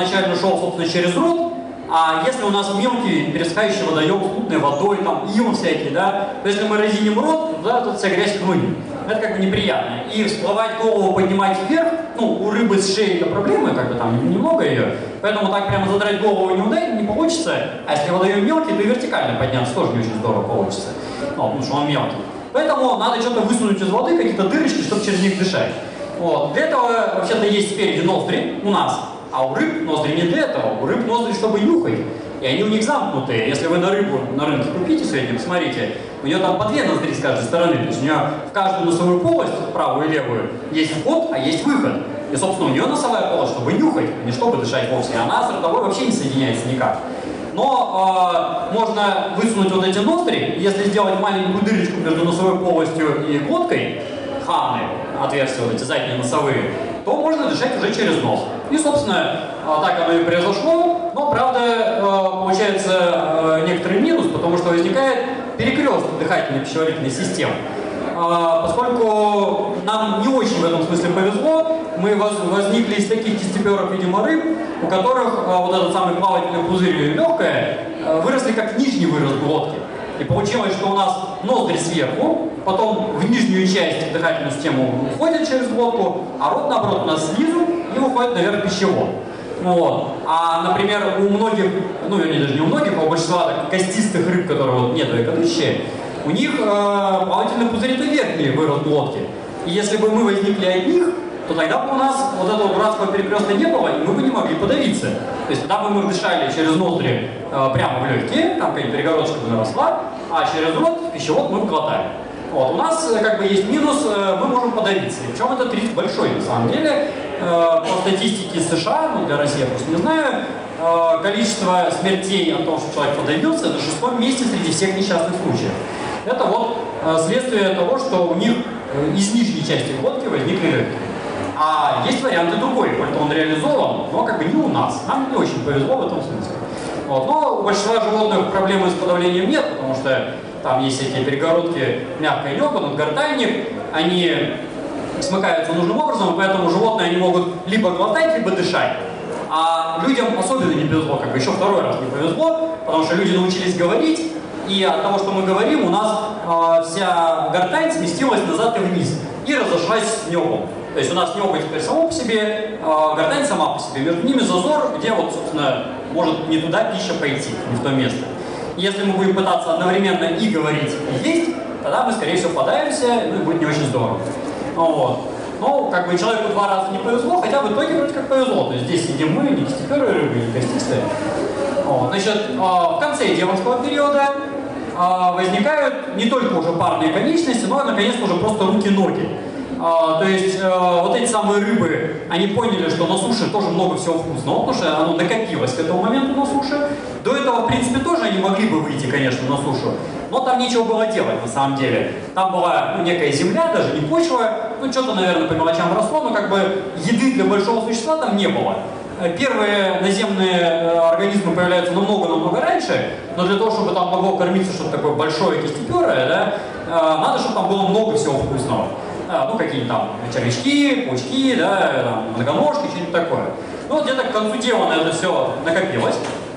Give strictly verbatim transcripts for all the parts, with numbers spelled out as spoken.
изначально шел, собственно, через рот, а если у нас мелкий пересыхающий водоем с мутной водой, там, ион всякий, да, то если мы разинем рот, да, то вся грязь хлынет. Это как бы неприятно. И всплывать голову, поднимать вверх, ну, у рыбы с шеей это проблема, как бы там немного ее, поэтому так прямо задрать голову не ударить не получится, а если водоем мелкий, то и вертикально подняться тоже не очень здорово получится, ну, потому что он мелкий. Поэтому надо что-то высунуть из воды, какие-то дырочки, чтобы через них дышать. Вот. Для этого вообще-то есть спереди ноздри у нас, а у рыб ноздри не для этого, у рыб ноздри, чтобы нюхать. И они у них замкнутые. Если вы на рыбу на рынке купите среднем, посмотрите, у нее там по две ноздри с каждой стороны. То есть у нее в каждую носовую полость, правую и левую, есть вход, а есть выход. И, собственно, у нее носовая полость, чтобы нюхать, а не чтобы дышать вовсе. Она с ротовой вообще не соединяется никак. Но э, можно высунуть вот эти ноздри, если сделать маленькую дырочку между носовой полостью и глоткой, ханы, отверстия вот эти задние носовые, то можно дышать уже через нос. И, собственно, так оно и произошло, но, правда, получается некоторый минус, потому что возникает перекресток дыхательной пищеварительной системы. Поскольку нам не очень в этом смысле повезло, мы возникли из таких кистеперов, видимо, рыб, у которых вот этот самый плавательный пузырь легкое выросли как нижний вырост глотки. И получилось, что у нас ноздри сверху, потом в нижнюю часть дыхательную систему уходит через глотку, а рот, наоборот, у нас снизу и уходит наверх пищевод. Вот. А, например, у многих, ну, вернее, даже не у многих, а у большинства так, костистых рыб, которые вот не двоекодыщие, у них э, плавательный пузырь — это верхний вырост глотки. И если бы мы возникли от них, то тогда бы у нас вот этого дурацкого перекреста не было, и мы бы не могли подавиться. То есть тогда бы мы дышали через ноздри э, прямо в легкие, там какая-то перегородочка бы наросла, а через рот в пищевод мы бы глотали. Вот. У нас как бы есть минус, э, мы можем подавиться. И причем этот риск большой на самом деле. Э, по статистике США, ну для России я просто не знаю, э, количество смертей от того, что человек подавился, на шестом месте среди всех несчастных случаев. Это вот э, следствие того, что у них э, из нижней части глотки возникли легкие. А есть варианты другой, только он реализован, но как бы не у нас. Нам не очень повезло в этом смысле. Вот. Но у большинства животных проблемы с подавлением нет, потому что там есть эти перегородки мягкой небо, надгортанник, они смыкаются нужным образом, поэтому животные они могут либо глотать, либо дышать. А людям особенно не повезло, как бы еще второй раз не повезло, потому что люди научились говорить, и от того, что мы говорим, у нас э, вся гортань сместилась назад и вниз и разошлась с небом. То есть у нас небо теперь само по себе, э, гортань сама по себе. Между ними зазор, где вот, собственно, может не туда пища пойти, не в то место. И если мы будем пытаться одновременно и говорить, и есть, тогда мы, скорее всего, подавимся, ну и будет не очень здорово. Ну, вот. Ну, как бы человеку два раза не повезло, хотя в итоге вроде как повезло. То есть здесь сидим мы, не кистеперые рыбы, не костистые. Вот. Значит, э, в конце девушского периода э, возникают не только уже парные конечности, но и, наконец-то, уже просто руки-ноги. А, то есть э, вот эти самые рыбы, они поняли, что на суше тоже много всего вкусного, потому что оно накопилось к этому моменту на суше. До этого, в принципе, тоже они могли бы выйти, конечно, на сушу, но там нечего было делать на самом деле. Там была ну, некая земля, даже не почва, ну что-то, наверное, по мелочам росло, но как бы еды для большого существа там не было. Первые наземные организмы появляются намного-намного раньше, но для того, чтобы там могло кормиться что-то такое большое, кистеперое, да, надо, чтобы там было много всего вкусного. Ну, какие-то там червячки, паучки, да, там, многоножки, что-нибудь такое. Ну, вот где-то к концу дела на это все накопилось.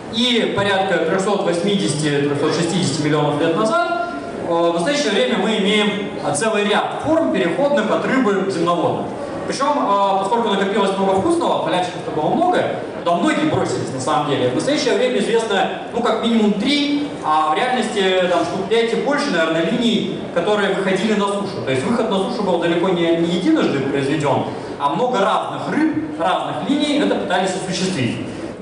И порядка триста восемьдесят — триста шестьдесят миллионов лет назад в настоящее время мы имеем целый ряд форм, переходных от рыбы к земноводным. Причем, поскольку накопилось много вкусного, полячиков-то было много, туда многие бросились на самом деле. В настоящее время известно, ну, как минимум три, а в реальности там штук пять и больше, наверное, линий, которые выходили на сушу. То есть выход на сушу был далеко не, не единожды произведен, а много разных рыб, разных линий это пытались осуществить.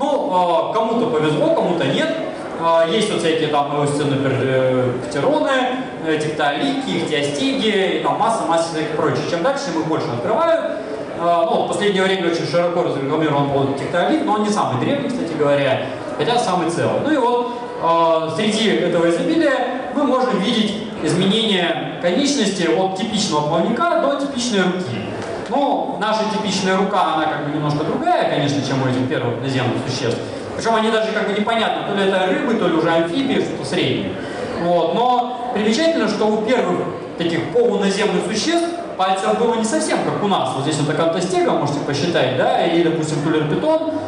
Ну, кому-то повезло, кому-то нет. Есть вот всякие там новостенные птероны, тектолики, ихтиостиги, там масса-масса всяких прочих. Чем дальше, тем их больше открывают. Ну, в последнее время очень широко разрекламирован был тектолик, но он не самый древний, кстати говоря, хотя самый целый. Ну и вот среди этого изобилия мы можем видеть изменения конечности от типичного плавника до типичной руки. Ну, наша типичная рука, она как бы немножко другая, конечно, чем у этих первых наземных существ. Причем они даже как бы непонятно, то ли это рыбы, то ли уже амфибии, что-то среднее. Вот. Но примечательно, что у первых таких полуназемных существ пальцев было не совсем как у нас. Вот здесь вот акантостега, можете посчитать, да, и, допустим, тулерпитон.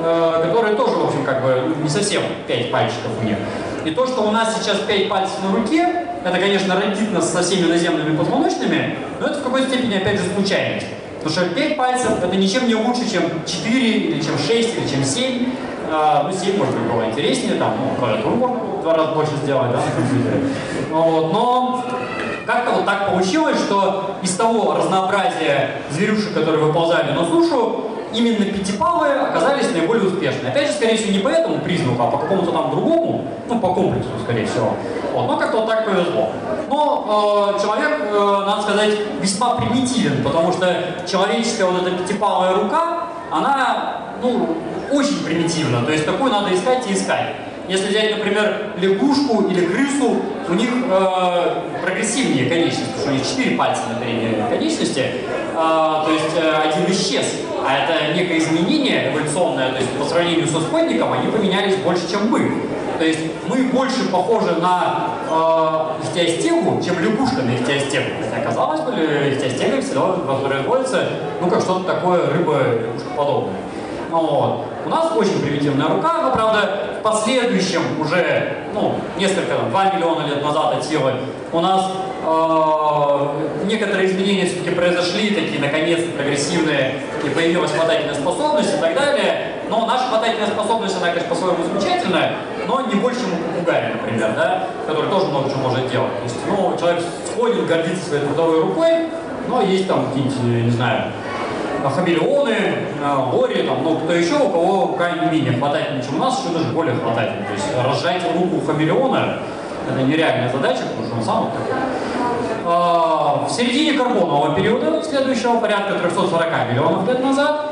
э, которые тоже, в общем, как бы не совсем пять пальчиков у них. И то, что у нас сейчас пять пальцев на руке, это, конечно, родит нас со всеми наземными позвоночными, но это в какой-то степени, опять же, случайность. Потому что пять пальцев это ничем не лучше, чем четыре, или чем шесть, или чем семь. А, ну, семь, может быть, было интереснее, там, ну, клавиатуру можно в два раза больше сделать, да, на компьютере. Вот, но как-то вот так получилось, что из того разнообразия зверюшек, которые выползали на сушу, именно пятипалые оказались наиболее успешны. Опять же, скорее всего, не по этому признаку, а по какому-то там другому, ну, по комплексу, скорее всего. Вот, но как-то вот так повезло. Но э, человек, э, надо сказать, весьма примитивен, потому что человеческая вот эта пятипалая рука, она, ну, очень примитивна. То есть такую надо искать и искать. Если взять, например, лягушку или крысу, у них э, прогрессивнее конечности, потому что у них четыре пальца на передней конечности, э, то есть э, один исчез. А это некое изменение эволюционное, то есть по сравнению со сходником они поменялись больше, чем мы. То есть мы больше похожи на э, ихтиостегу, чем лягушка на ихтиостегу. Хотя, казалось бы, ихтиостега всегда воспроизводится, ну, как что-то такое рыба-лягушкоподобное. Вот. У нас очень примитивная рука, но, правда, в последующем уже, ну, несколько, там, два миллиона лет назад от силы, у нас э, некоторые изменения все-таки произошли, такие, наконец-то, прогрессивные, и появилась хватательная способность и так далее. Но наша хватательная способность, она, конечно, по-своему замечательная, но не больше, чем у попугая, например, да, который тоже много чего может делать. То есть, ну, человек сходит, гордится своей трудовой рукой, но есть там какие-нибудь, не знаю, хамелеоны, лори, там, ну, кто еще, у кого рука не менее хватательная, чем у нас, еще даже более хватательная. То есть разжать руку у хамелеона — это нереальная задача, потому что он сам вот такой. А, в середине карбонового периода, следующего, порядка трёхсот сорока миллионов лет назад,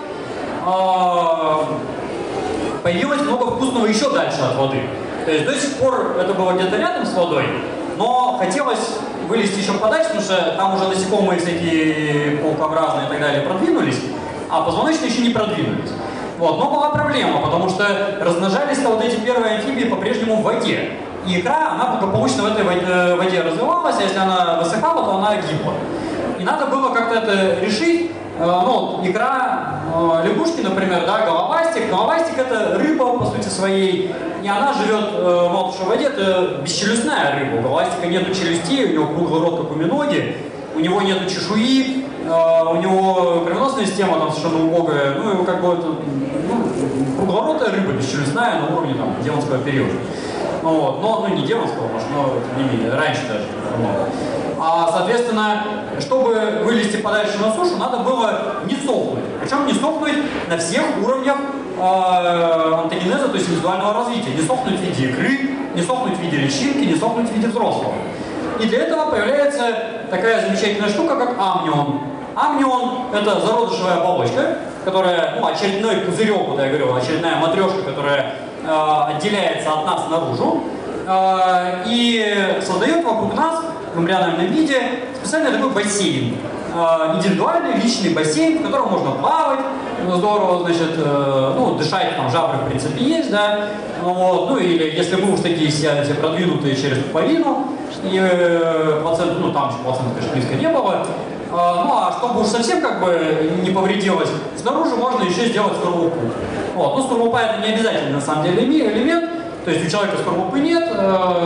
а, появилось много вкусного еще дальше от воды. То есть до сих пор это было где-то рядом с водой, но хотелось вылезти еще подальше, потому что там уже насекомые всякие паукообразные и так далее продвинулись, а позвоночные еще не продвинулись. Вот. Но была проблема, потому что размножались-то вот эти первые амфибии по-прежнему в воде. И икра, она благополучно в этой воде развивалась, а если она высыхала, то она гибла. И надо было как-то это решить. Ну, икра лягушки, например, да, головастик. Головастик — это рыба, по сути своей. И она живет в воде, это бесчелюстная рыба. У головастика нету челюстей, у него круглый рот, как у миноги, у него нету чешуи, у него кровеносная система там совершенно убогая. Ну, его как бы это, ну, круглоротая рыба, бесчелюстная, на уровне там девонского периода. Ну, вот. Но, ну, не девонского, может, но тем не менее, раньше даже. А, соответственно, чтобы вылезти подальше на сушу, надо было не сохнуть. Причем не сохнуть на всех уровнях э, антогенеза, то есть индивидуального развития. Не сохнуть в виде икры, не сохнуть в виде личинки, не сохнуть в виде взрослого. И для этого появляется такая замечательная штука, как амнион. Амнион — это зародышевая оболочка, которая, ну, очередной пузырек, вот я говорил, очередная матрешка, которая э, отделяется от нас наружу э, и создает вокруг нас в эмбриональном виде специальный такой бассейн. Э, индивидуальный личный бассейн, в котором можно плавать, здорово, значит, э, ну, дышать, там жабры в принципе есть, да, вот, ну, или если мы уж такие все, все продвинутые через пуповину, и э, плацент, ну, там плацента, конечно, близко не было. А, ну, а чтобы уж совсем как бы не повредилось, снаружи можно еще сделать скорлупу. Вот. Ну, скорлупа — это не обязательно, на самом деле, элемент. То есть у человека скорлупы нет, э,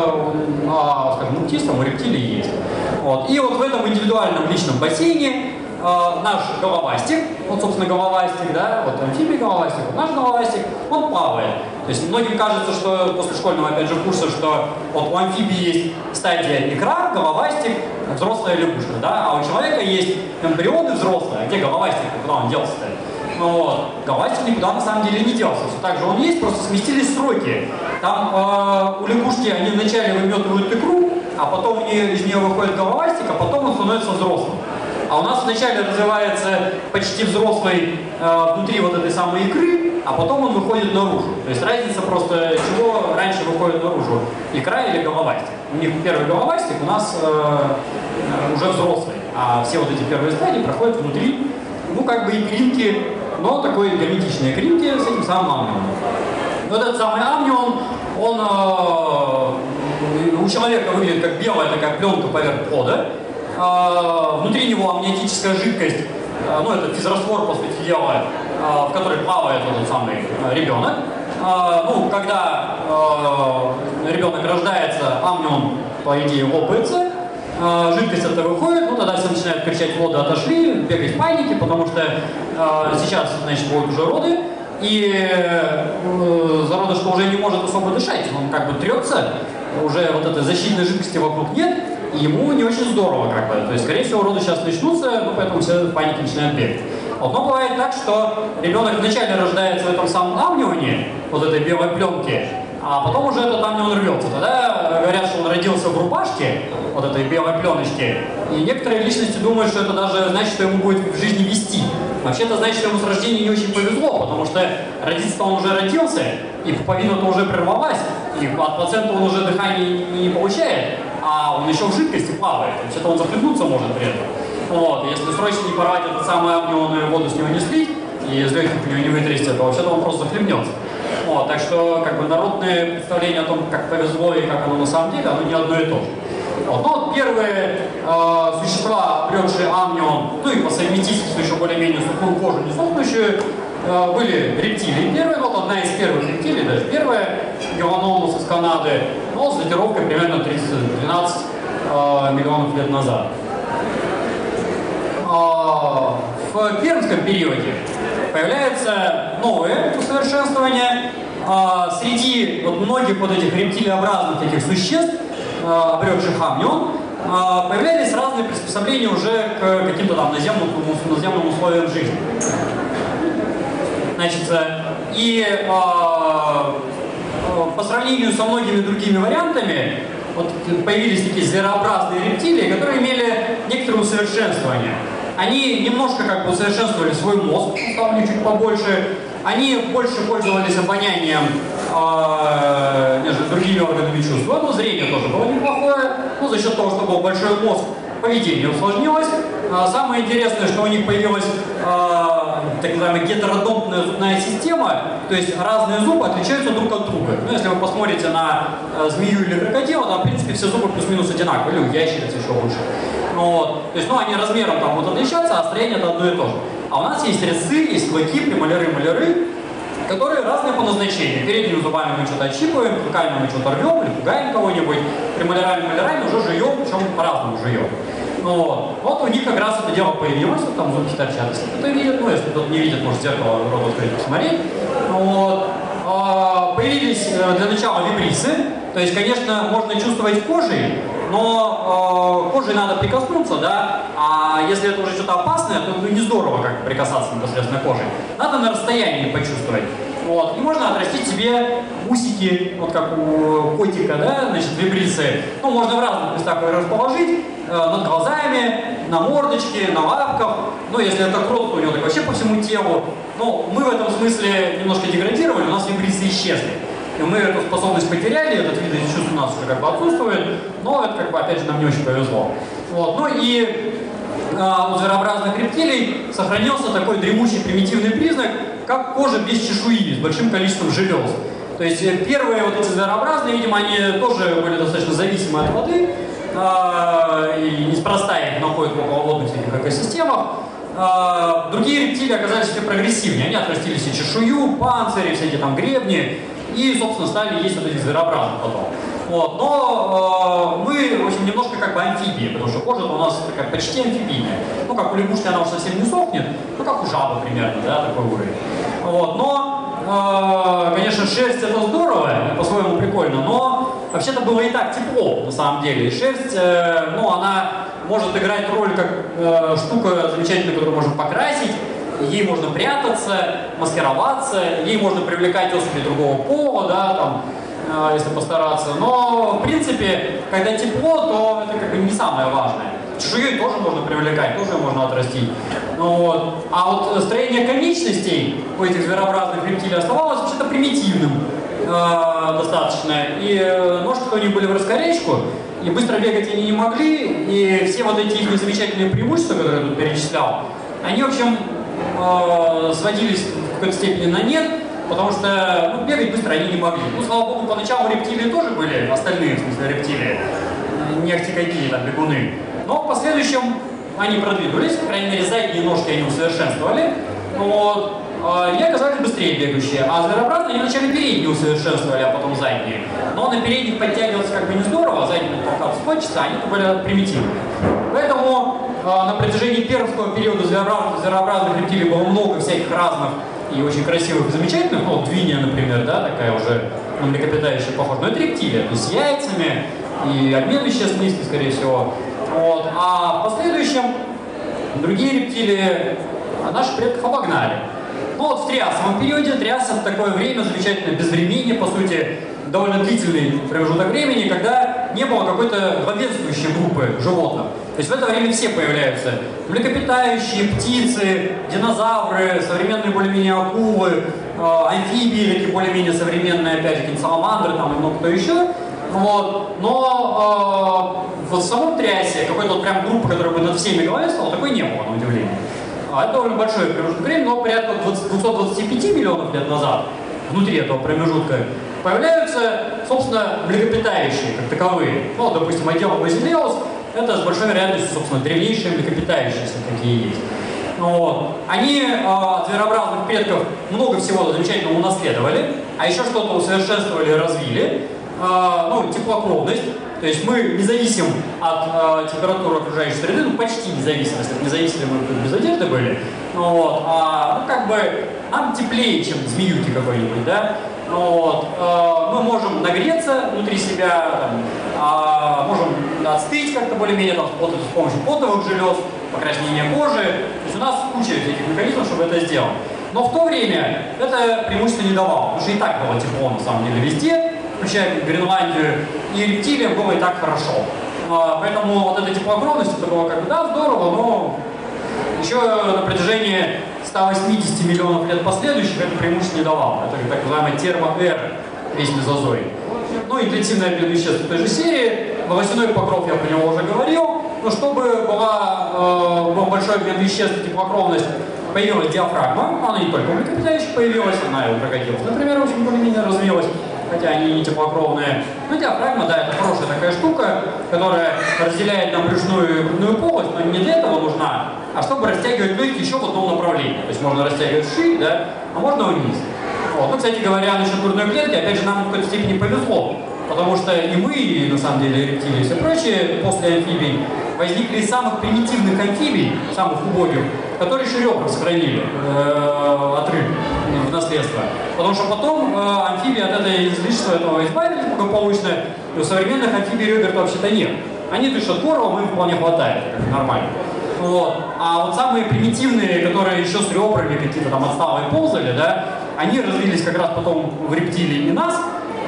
а, скажем, у птиц, там, у рептилий есть. Вот. И вот в этом индивидуальном личном бассейне э, наш головастик, вот, собственно, головастик, да, вот амфибий головастик, вот наш головастик, он плавает. То есть многим кажется, что после школьного, опять же, курса, что вот у амфибии есть стадия икра, головастик, взрослая лягушка, да, а у человека есть эмбрионы взрослые, а где головастик, куда он делся-то? Ну, вот. Головастик никуда на самом деле не делся. Все так же он есть, просто сместились сроки. Там э, у лягушки они вначале выметывают икру, а потом у нее, из нее выходит головастик, а потом он становится взрослым. А у нас вначале развивается почти взрослый э, внутри вот этой самой икры, а потом он выходит наружу. То есть разница просто, чего раньше выходит наружу, икра или головастик. У них первый головастик, у нас э, уже взрослый, а все вот эти первые стадии проходят внутри, ну как бы икринки, но такой герметичной икринки с этим самым амнионом. Вот этот самый амнион, он э, у человека выглядит как белая такая пленка поверх плода. Э, внутри него амниотическая жидкость, э, ну это физраствор, по сути дела, в которой плавает этот самый ребенок. Ну, когда ребенок рождается, амнион, по идее, лопается, жидкость это выходит, ну тогда все начинают кричать: воды отошли, бегать в панике, потому что сейчас, значит, будут уже роды, и зародыш уже не может особо дышать, он как бы трется, уже вот этой защитной жидкости вокруг нет, и ему не очень здорово, как бы. То есть, скорее всего, роды сейчас начнутся, ну, поэтому все в панике начинают бегать. Вот, но бывает так, что ребенок вначале рождается в этом самом амнионе, вот этой белой пленке, а потом уже этот амнион рвется. Тогда говорят, что он родился в рубашке, вот этой белой пленочки, и некоторые личности думают, что это даже значит, что ему будет в жизни вести. Вообще это значит, что ему с рождения не очень повезло, потому что родиться он уже родился, и пуповина-то уже прервалась, и от плаценты он уже дыхание не получает, а он еще в жидкости плавает, то есть это он захлебнуться может при этом. Вот, если срочно не порвать этот самый амнион и воду с него не слить, и из легких у него не вытрясти, то вообще-то он просто захлебнется. Вот, так что как бы народное представление о том, как повезло и как оно на самом деле, оно не одно и то же. Вот, но вот первые э, существа, обретшие амнион, ну и по совместительству еще более-менее сухую кожу не сохнущую, э, были рептилии. Первые, вот одна из первых рептилий, даже первая, Геланомус из Канады, но с датировкой примерно тридцать-двенадцать э, миллионов лет назад. В пермском периоде появляется новое усовершенствование. Среди вот многих вот этих рептилиобразных таких существ, обретших амнион, появлялись разные приспособления уже к каким-то там наземным, наземным условиям жизни. Значит, и по сравнению со многими другими вариантами, вот появились такие зверообразные рептилии, которые имели некоторые усовершенствования. Они немножко как бы усовершенствовали свой мозг, стал чуть побольше. Они больше пользовались обонянием, э, нежели другими органами чувств. Но зрение тоже было неплохое. Ну, за счет того, что был большой мозг, поведение усложнилось. А самое интересное, что у них появилась э, так называемая гетеродонтная зубная система, то есть разные зубы отличаются друг от друга. Ну, если вы посмотрите на э, змею или крокодила, там, в принципе, все зубы плюс-минус одинаковые, или у ящериц еще лучше. Вот. То есть, ну, они размером там будут отличаться, а строение это одно и то же. А у нас есть резцы, есть клыки, премоляры, маляры, которые разные по назначению. Передними зубами мы что-то отщипываем, клыками мы что-то рвем или пугаем кого-нибудь, премолярами, малярами уже жуем, причем по-разному жуем. Ну, вот. Вот у них как раз это дело появилось, вот там зубки торчат, если кто-то видит, ну, если кто-то не видит, может зеркало рот открыть, посмотреть. Вот. А, появились для начала вибрисы, то есть, конечно, можно чувствовать кожей, но э, кожей надо прикоснуться, да, а если это уже что-то опасное, то ну, не здорово как прикасаться непосредственно кожей. Надо на расстоянии почувствовать. Вот. И можно отрастить себе усики, вот как у котика, да, значит, вибрисы. Ну, можно в разных местах их расположить, э, над глазами, на мордочке, на лапках. Ну, если это крот, то у него так вообще по всему телу. Но мы в этом смысле немножко деградировали, у нас вибрисы исчезли. И мы эту способность потеряли, этот вид чувств у нас уже как бы отсутствует, но это как бы опять же нам не очень повезло. Вот. Ну и э, у зверообразных рептилий сохранился такой дремучий примитивный признак, как кожа без чешуи, с большим количеством желез. То есть первые вот эти зверообразные, видимо, они тоже были достаточно зависимы от воды, э, и неспроста их находят в околоводных всяких экосистемах. Э, другие рептилии оказались все прогрессивнее, они отрастили себе чешую, панцири, всякие там гребни, и, собственно, стали есть вот эти зверообразные потом. Вот. Но э, мы, в общем, немножко как бы амфибии, потому что кожа у нас такая почти амфибийная. Ну, как у лягушки она уж совсем не сохнет, ну, как у жабы примерно, да, такой уровень. Вот. Но, э, конечно, шерсть это здорово, по-своему прикольно, но вообще-то было и так тепло, на самом деле. И шерсть, э, ну, она может играть роль как э, штука замечательная, которую можно покрасить. Ей можно прятаться, маскироваться, ей можно привлекать особи другого пола, да, там, э, если постараться. Но, в принципе, когда тепло, то это как бы не самое важное. Чешуей тоже можно привлекать, тоже можно отрастить. Ну, вот. А вот строение конечностей у этих зверообразных рептилий оставалось вообще-то примитивным э, достаточно. И э, ножки-то у них были в раскорячку, и быстро бегать они не могли, и все вот эти их замечательные преимущества, которые я тут перечислял, они, в общем, сводились в какой-то степени на нет, потому что ну, бегать быстро они не могли. Ну, слава богу, поначалу рептилии тоже были, остальные, в смысле, рептилии, не ахтикаки, там, бегуны. Но в последующем они продвинулись, по крайней мере, задние ножки они усовершенствовали. Но и оказались быстрее бегущие. А зверообразные они вначале передние усовершенствовали, а потом задние. Но на передних подтягиваться как бы не здорово, а задними толкаться хочется, они были примитивные. Поэтому на протяжении пермского периода зверообразных, зверообразных рептилий было много всяких разных и очень красивых, замечательных. Ну, вот двиния, например, да, такая уже на млекопитающая похожа. Но это рептилия, то есть с яйцами и обмен веществ низкий, скорее всего. Вот. А в последующем другие рептилии наших предков обогнали. Ну вот в триасовом периоде, триас это такое время замечательное, безвременье, по сути, довольно длительный промежуток времени, когда не было какой-то главенствующей группы животных. То есть в это время все появляются. Млекопитающие, птицы, динозавры, современные более-менее акулы, э, амфибии, такие более-менее современные, опять же, какие-нибудь саламандры там и много кто еще. Вот. Но э, в самом триасе какой-то вот прям группы, которая бы над всеми главенствовала, такой не было, на удивление. Это довольно большой промежуток времени, но порядка двухсот двадцати пяти миллионов лет назад, внутри этого промежутка, появляются, собственно, млекопитающие как таковые. Ну, допустим, отдел Базилеус — это с большой вероятностью, собственно, древнейшие млекопитающие, если такие есть. Вот. Они э, от зверообразных предков много всего замечательного унаследовали, а еще что-то усовершенствовали и развили. Э, ну, теплокровность. То есть мы не зависим от э, температуры окружающей среды, ну почти не зависим, если бы не зависели, мы бы без одежды были. Вот. А, ну, как бы нам теплее, чем змеюки какой-нибудь, да? Вот. Э, мы можем нагреться внутри себя, там, э, можем отстыть как-то более-менее там, с помощью потовых желез, покраснения кожи. То есть у нас куча этих механизмов, чтобы это сделать. Но в то время это преимущество не давало, потому что и так было тепло на самом деле везде, включая Гренландию, и рептилиям было и так хорошо. А, поэтому вот эта теплокровность, это было как бы, да, здорово, но еще на протяжении ста восьмидесяти миллионов лет последующих это преимущество не давало. Это так называемая термоэра, весь мезозой. Ну, интенсивный обмен веществ в той же серии, волосяной покров, я про него уже говорил, но чтобы была, э, был большой обмен веществ и теплокровность, появилась диафрагма, она не только у млекопитающих появилась, она и у крокодилов, например, очень более-менее развилась, хотя они не теплокровные. Но диафрагма, да, это хорошая такая штука, которая разделяет нам брюшную и грудную полость, но не для этого нужна, а чтобы растягивать легкие еще в одном направлении. То есть можно растягивать вширь, да, а можно вниз. Вот. Ну, кстати говоря, насчет грудной клетки, опять же, нам в какой-то степени повезло, потому что и мы, и, на самом деле, рептилии и все прочие, после амфибий, возникли из самых примитивных амфибий, самых убогих, которые еще ребра сохранили э, от рыб в наследство. Потому что потом э, амфибии от этой излишества этого избавились благополучно, и у современных амфибий ребер вообще-то нет. Они дышат горлом, им вполне хватает, как нормально. Вот. А вот самые примитивные, которые еще с ребрами какие-то там отсталые ползали, да, они развились как раз потом в рептилии и нас,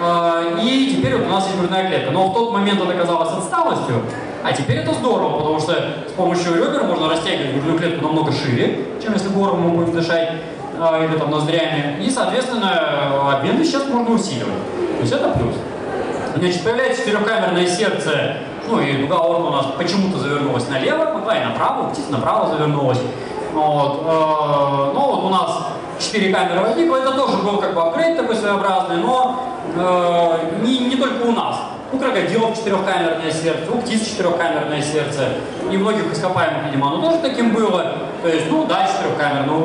э, и теперь вот у нас есть грудная клетка. Но в тот момент это казалось отсталостью, а теперь это здорово, потому что с помощью ребер можно растягивать грудную клетку намного шире, чем если горлом мы будем дышать э, или там ноздрями, и, соответственно, обмен веществ можно усиливать. То есть это плюс. Значит, появляется четырехкамерное сердце, ну и дуга аорты у нас почему-то завернулась налево, могла и направо, птица направо завернулась. Вот. Э, но вот у нас четыре камеры возникло, это тоже был как бы апгрейд такой своеобразный, но э, не, не только у нас. У крокодилов четырехкамерное сердце, у птиц четырехкамерное сердце, и у многих ископаемых, видимо, оно тоже таким было. То есть, ну да, четырехкамерное, но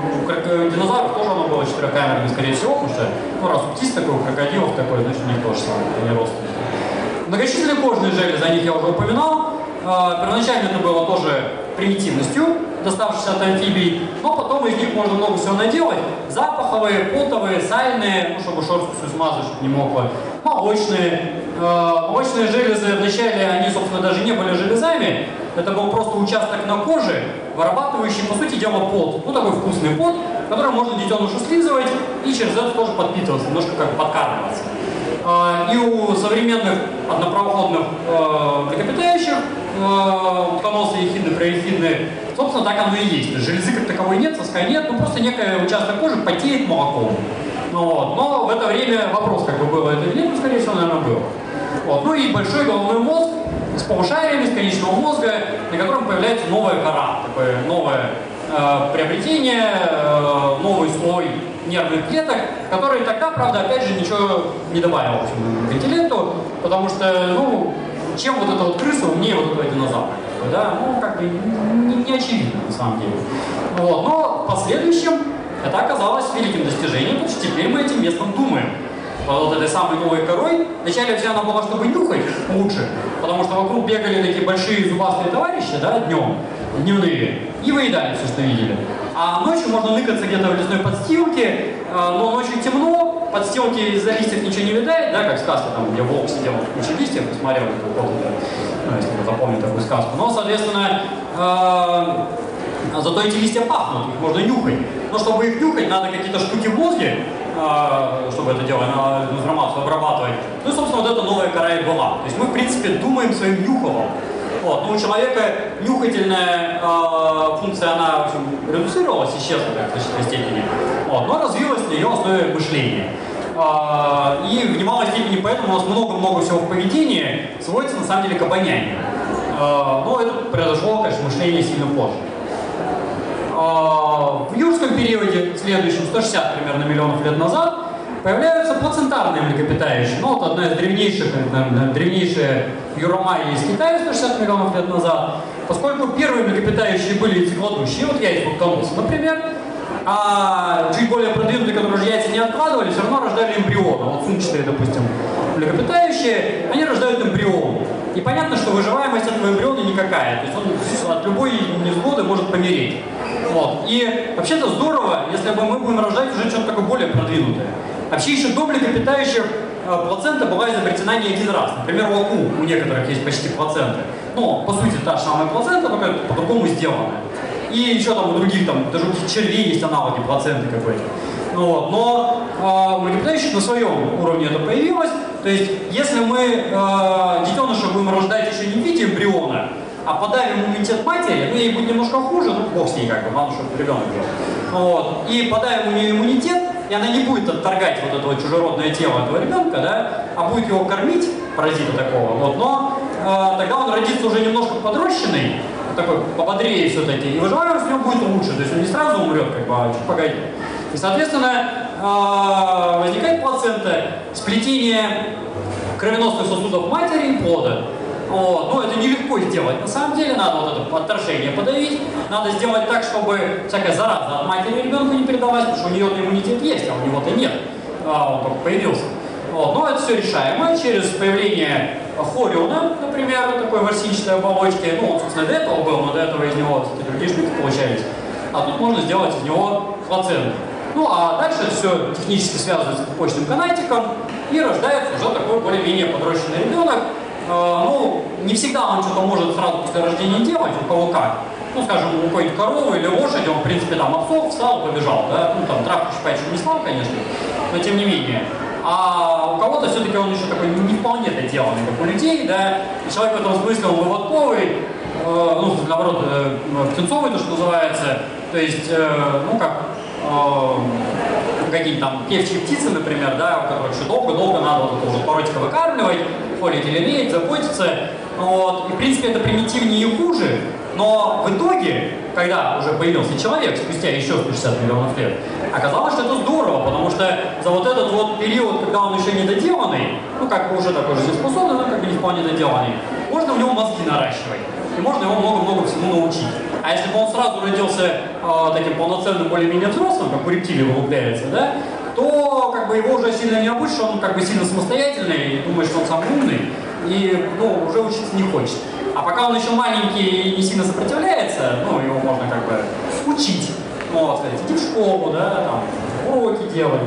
у динозавров тоже оно было четырехкамерное, скорее всего, потому что, ну, раз у птиц такое, у крокодилов такое, значит, у них тоже самое, они родственники. Многочисленные кожные железы, о них я уже упоминал. Первоначально это было тоже примитивностью, доставшейся от амфибий, но потом из них можно много всего наделать. Запаховые, потовые, сальные, ну, чтобы шерстку всю смазать, чтобы не мокло. Молочные. Молочные железы вначале, они, собственно, даже не были железами. Это был просто участок на коже, вырабатывающий, по сути дела, пот. Ну, такой вкусный пот, который можно детенышу слизывать и через это тоже подпитываться, немножко как бы подкармливаться. И у современных однопроходных млекопитающих, утконосы, ехидны, проехидны, собственно, так оно и есть. То есть железы как таковой нет, соска нет, ну просто некий участок кожи потеет молоком. Ну, вот. Но в это время вопрос, как бы было это или нет, ну, скорее всего, наверное, было. Вот. Ну и большой головной мозг с полушариями, с конечного мозга, на котором появляется новая кора, такое новое э, приобретение, э, новый слой нервных клеток, которые тогда, правда, опять же, ничего не добавил, в общем, к интеллекту, потому что, ну, чем вот эта вот крыса умнее вот этого динозавра, да, ну, как бы не, не очевидно, на самом деле. Вот. Но в последующем это оказалось великим достижением, потому что теперь мы этим местом думаем. Вот этой самой новой корой. Вначале вся она была, чтобы нюхать лучше, потому что вокруг бегали такие большие зубастые товарищи, да, днем, дневные, и выедали все, что видели. А ночью можно ныкаться где-то в лесной подстилке, но ночью темно, подстилки из-за листьев ничего не видать, да, как сказка, там, где волк сидел в куче листьев, посмотрел эту вот, ну, если вы запомните такую сказку. Но, соответственно, зато эти листья пахнут, их можно нюхать. Но чтобы их нюхать, надо какие-то штуки в мозге, чтобы это дело, информацию обрабатывать. Ну и, собственно, вот эта новая кора и была. То есть мы, в принципе, думаем своим нюховым. Вот. Но у человека нюхательная э, функция, она, в общем, редуцировалась, исчезла в значительной степени. Вот. Но развилась на ее основе мышления. Э, и в немалой степени поэтому у нас много-много всего в поведении сводится, на самом деле, к обонянию. Э, но это произошло, конечно, мышление сильно позже. В юрском периоде, следующем, сто шестьдесят примерно миллионов лет назад, появляются плацентарные млекопитающие. Ну, вот одна из древнейших, наверное, древнейшая юромария из Китая сто шестьдесят миллионов лет назад, поскольку первые млекопитающие были яйцекладущие, вот яйцекладцконосы, например, а чуть более продвинутые, которые уже яйца не откладывали, все равно рождали эмбрионы. Вот сумчатые, допустим, млекопитающие, они рождают эмбрион. И понятно, что выживаемость этого эмбриона никакая. То есть он от любой невзгоды может помереть. Вот. И вообще-то здорово, если бы мы будем рождать уже что-то такое более продвинутое. Вообще еще до млекопитающих плацента была изобретена не один раз. Например, у акул у некоторых есть почти плаценты. Ну, по сути, та же самая плацента, только по-другому сделанная. И еще там у других, там, даже у червей есть аналоги плаценты какой-то. Ну, вот. Но э, у млекопитающих на своем уровне это появилось. То есть, если мы э, детеныша будем рождать еще не в виде эмбриона, а подавим иммунитет матери, ну, ей будет немножко хуже, ну, бог с ней как бы, главное, чтобы ребенок был. Вот. И подавим у нее иммунитет, и она не будет отторгать вот это вот чужеродное тело этого ребенка, да, а будет его кормить, паразита такого, вот. Но э, тогда он родится уже немножко подрощенный, такой пободрее все-таки, и выживаемость у него будет лучше, то есть он не сразу умрет, как бы, а чуть погоди. И, соответственно, э, возникает плацента, сплетение кровеносных сосудов матери и плода. Вот. Ну, это нелегко сделать. На самом деле надо вот это отторжение подавить. Надо сделать так, чтобы всякая зараза от матери ребенку не передалась, потому что у нее иммунитет есть, а у него-то нет. А, он только появился. Вот. Но это все решаемо через появление хориона, например, такой ворсинчатой оболочки. Ну, он, собственно, до этого был, но до этого из него кстати, другие штуки получались. А тут можно сделать из него плаценту. Ну, а дальше это все технически связывается с почным канатиком, и рождается уже такой более-менее подрощенный ребенок. Ну, не всегда он что-то может сразу после рождения делать, у кого как. Ну, скажем, у какой-нибудь коровы или лошади, он, в принципе, там обсох, встал, побежал, да. Ну, там, травку щипать не слал, конечно, но тем не менее. А у кого-то все-таки он еще такой не вполне доделанный, как у людей, да. И человек в этом смысле, он выводковый, э, ну, наоборот, э, птенцовый, то, что называется. То есть, э, ну, как э, какие-то там певчие птицы, например, да, у которых еще долго-долго надо вот это уже поротика выкармливать, холить или леять, заботиться. Вот. И, в принципе, это примитивнее и хуже, но в итоге, когда уже появился человек, спустя еще сто шестьдесят миллионов лет, оказалось, что это здорово, потому что за вот этот вот период, когда он еще не доделанный, ну, как бы уже такой жизнеспособный, но как бы не вполне доделанный, можно в него мозги наращивать, и можно его много-много всему научить. А если бы он сразу родился э, таким полноценным, более-менее взрослым, как у рептилий вылупляется, да, то как бы его уже сильно не обучишь, он как бы сильно самостоятельный, и думает, что он самый умный, и ну, уже учиться не хочет. А пока он еще маленький и не сильно сопротивляется, ну, его можно как бы учить. Ну, вот, сказать, иди в школу, да, там, уроки делай.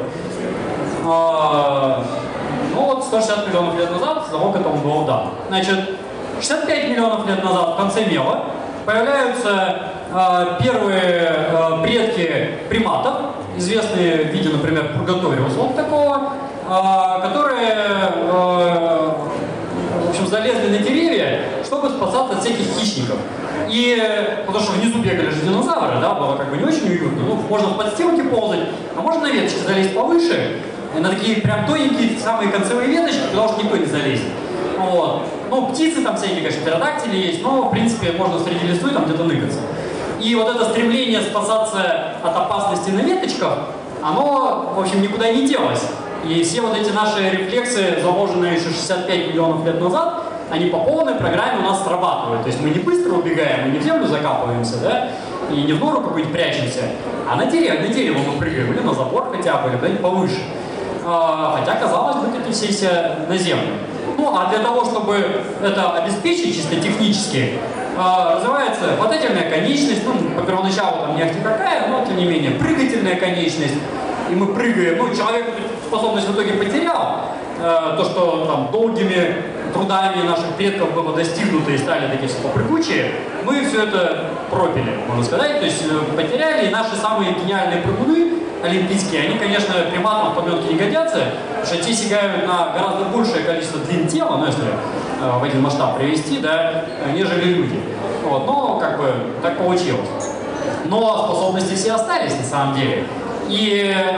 А, ну, вот сто шестьдесят миллионов лет назад залог этому был дан. Значит, шестьдесят пять миллионов лет назад в конце мела появляются а, первые а, предки приматов, известные в виде, например, пургаториуса вот такого, а, которые а, в общем, залезли на деревья, чтобы спасаться от всяких хищников. И потому что внизу бегали же динозавры, да, было как бы не очень уютно. Ну, можно в подстилке ползать, а можно на веточки залезть повыше, на такие прям тоненькие самые концевые веточки, потому что никто не залезет. Вот. Ну, птицы там всякие, конечно, птеродактили есть, но, в принципе, можно среди листвы там где-то ныкаться. И вот это стремление спасаться от опасности на веточках, оно, в общем, никуда не делось. И все вот эти наши рефлексы, заложенные еще шестьдесят пять миллионов лет назад, они по полной программе у нас срабатывают. То есть мы не быстро убегаем, мы не в землю закапываемся, да, и не в нору какую-нибудь прячемся, а на дерево, на дерево мы прыгаем, или на забор хотя бы, или куда-нибудь повыше. Хотя, казалось бы, выкатившиеся на землю. Ну, а для того, чтобы это обеспечить чисто технически, развивается хватательная конечность, ну, по первоначалу там не ахти какая, но, тем не менее, прыгательная конечность. И мы прыгаем, ну, человек способность в итоге потерял, то, что там долгими трудами наших предков было достигнуто и стали такие попрыгучие, мы все это пропили, можно сказать, то есть потеряли, и наши самые гениальные прыгуны олимпийские, они, конечно, приматам в подметке не годятся, потому что те сигают на гораздо большее количество длин тела, ну, если э, в один масштаб привести, да, нежели люди. Вот, но, как бы, так получилось. Но способности все остались, на самом деле. И э,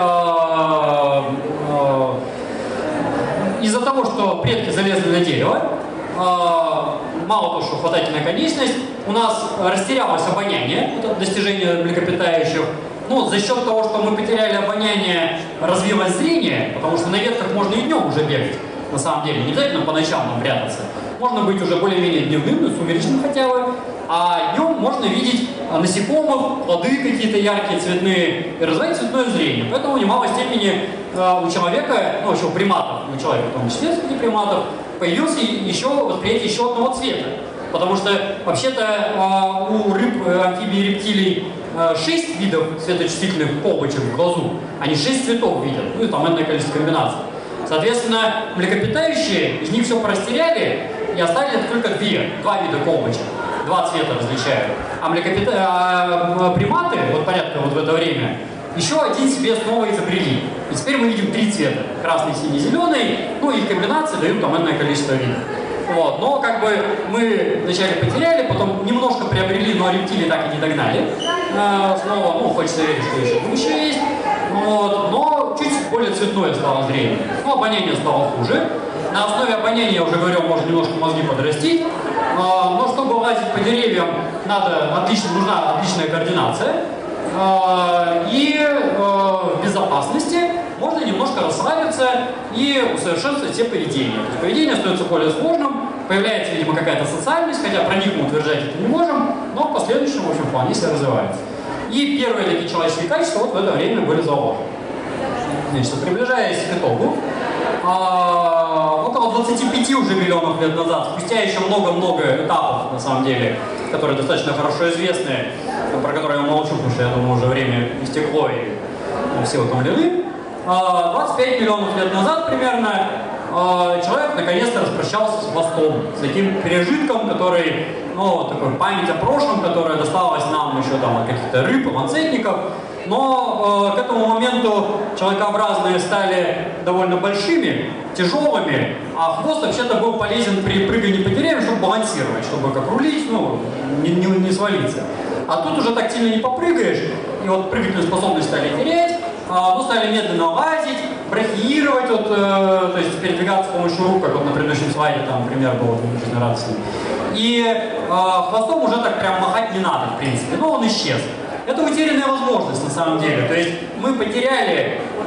э, из-за того, что предки залезли на дерево, э, мало того, что хватательная конечность, у нас растерялось обоняние, это достижение млекопитающих. Ну, за счет того, что мы потеряли обоняние, развилось зрение, потому что на ветках можно и днем уже бегать, на самом деле, не обязательно по ночам нам прятаться. Можно быть уже более-менее дневным, ну, сумеречным хотя бы, а днем можно видеть насекомых, плоды какие-то яркие, цветные, и развивать цветное зрение. Поэтому в немалой степени э, у человека, ну, еще у приматов, у человека в том числе, среди приматов, появился еще восприятие еще одного цвета. Потому что, вообще-то, э, у рыб, амфибий и рептилий э, шесть видов светочувствительных колбочек в глазу. Они шесть цветов видят, ну и там энное количество комбинаций. Соответственно, млекопитающие, из них все порастеряли и оставили только две, два вида колбочек. Два цвета различают. А млекопита... а, приматы, вот порядка вот в это время, еще один себе снова изобрели. И теперь мы видим три цвета. Красный, синий, зеленый. Ну, их комбинации дают там энное количество видов. Вот. Но как бы мы вначале потеряли, потом немножко приобрели, но рептилии так и не догнали. А, снова, ну, хочется верить, что еще будущее есть. Вот. Но чуть более цветное стало зрение. Ну, обоняние стало хуже. На основе обоняния, я уже говорил, можно немножко мозги подрастить. Но чтобы лазить по деревьям, надо отлично, нужна отличная координация. И в безопасности можно немножко расслабиться и усовершенствовать все поведения. То есть поведение становится более сложным, появляется, видимо, какая-то социальность, хотя про них мы утверждать это не можем, но в последующем, в общем, вполне себе развивается. И первые такие человеческие качества вот в это время были заложены. Значит, приближаясь к итогу, а, около двадцати пяти уже миллионов лет назад, спустя еще много-много этапов, на самом деле, которые достаточно хорошо известны, про которые я молчу, потому что я думаю, уже время истекло и все утомлены. А, двадцать пять миллионов лет назад примерно а, человек наконец-то распрощался с хвостом, с таким пережитком, который, ну, такой память о прошлом, которая досталась нам еще там от каких-то рыб, ланцетников. Но э, к этому моменту человекообразные стали довольно большими, тяжелыми, а хвост вообще-то был полезен при прыгании по деревьям, чтобы балансировать, чтобы как рулить, ну, не, не, не свалиться. А тут уже так сильно не попрыгаешь, и вот прыгательную способность стали терять, а, ну, стали медленно лазить, брахиировать, вот, э, то есть передвигаться с помощью рук, как вот на предыдущем слайде, там пример был жизнерадостный. И э, хвостом уже так прям махать не надо, в принципе, но он исчез. Это утерянная возможность на самом деле. То есть мы потеряли э,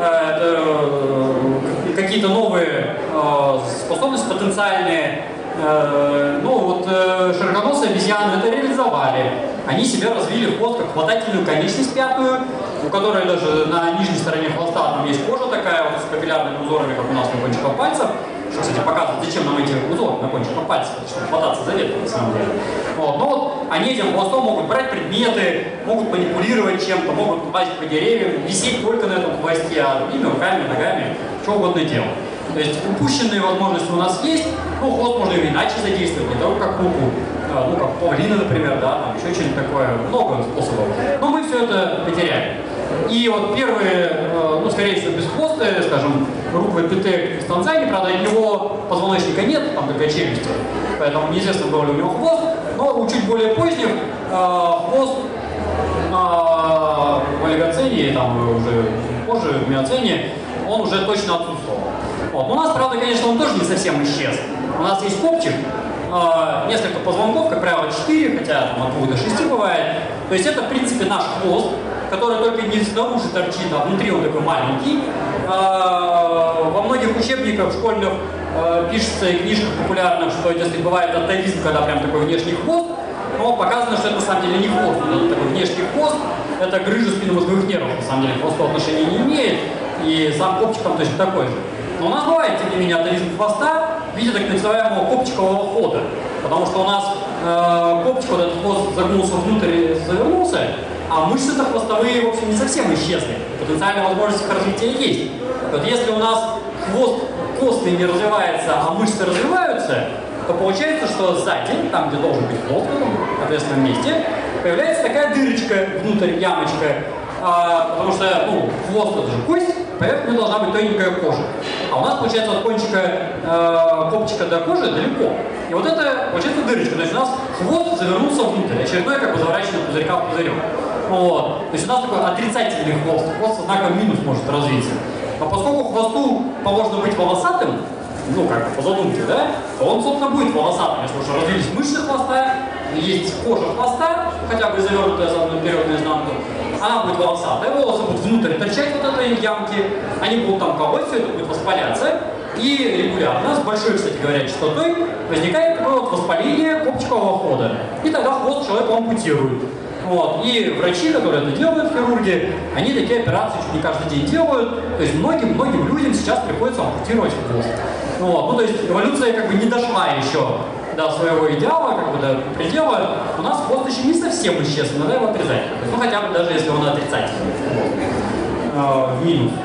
э, какие-то новые э, способности потенциальные. Э, ну вот э, широконосые обезьяны это реализовали. Они себе развили хвост как хватательную конечность пятую, у которой даже на нижней стороне хвоста там есть кожа такая вот с капиллярными узорами, как у нас на кончиках пальцев. Что, кстати, показывает, зачем нам эти узоры на кончиках пальцев, чтобы хвататься за ветку на самом деле. Вот. Но вот они этим хвостом могут брать предметы, могут манипулировать чем-то, могут лазить по деревьям, висеть только на этом хвосте, а другими руками, ногами, что угодно делать. То есть упущенные возможности у нас есть, ну, хвост можно и иначе задействовать, не только как руку, ну, как павлины, например, да, там еще что-нибудь такое, много способов. Но мы все это потеряли. И вот первые, ну, скорее всего, бесхвостые, скажем, руквопитек из Танзании, правда, у него позвоночника нет, там только челюсти, поэтому неизвестно, был ли у него хвост, но у чуть более поздних э, хвост э, в олигоцене, там уже позже, в миоцене, он уже точно отсутствовал. Вот. Но у нас, правда, конечно, он тоже не совсем исчез. У нас есть копчик, э, несколько позвонков, как правило, четыре, хотя там, от двух до шести бывает. То есть это, в принципе, наш хвост, который только не снаружи торчит, а внутри он такой маленький. Во многих учебниках школьных пишется и книжках популярных, что если бывает атовизм, когда прям такой внешний хвост, но показано, что это на самом деле не хвост, это такой внешний хвост, это грыжа спинномозговых нервов, на самом деле хвосту отношения не имеет, и сам копчик там точно такой же. Но у нас бывает, тем не менее, атовизм хвоста в виде так называемого копчикового хода, потому что у нас э, копчик, вот этот хвост загнулся внутрь и завернулся, а мышцы-то хвостовые, в общем, не совсем исчезли, потенциальная возможность их развития есть. Вот если у нас хвост костный не развивается, а мышцы развиваются, то получается, что сзади, там, где должен быть хвост, в этом ответственном месте, появляется такая дырочка внутрь, ямочка, а, потому что, ну, хвост это же кость, поверх нее должна быть тоненькая кожа. А у нас, получается, от кончика э, копчика до кожи далеко. И вот это, получается, дырочка. То есть у нас хвост завернулся внутрь, очередной как бы заворачивание пузырька в пузырек. Вот. То есть у нас такой отрицательный хвост, хвост со знаком минус может развиться. Но поскольку хвосту положено быть волосатым, ну как по задумке, да, то он, собственно, будет волосатым, если уже развились мышцы хвоста, есть кожа хвоста, хотя бы завернутая задом вперед наизнанку, она будет волосатая, волосы будут внутрь торчать вот этой ямки, они будут там колоть, все это будет воспаляться, и регулярно, с большой, кстати говоря, частотой, возникает такое вот воспаление копчикового хода. И тогда хвост человека ампутирует. Вот. И врачи, которые это делают, хирурги, они такие операции чуть не каждый день делают. То есть многим-многим людям сейчас приходится ампутировать хвост. Вот. Ну, то есть эволюция как бы не дошла еще до своего идеала, как бы до предела. У нас хвост еще не совсем исчез, надо его отрезать. Ну, хотя бы даже если он отрицательный. В э, минус.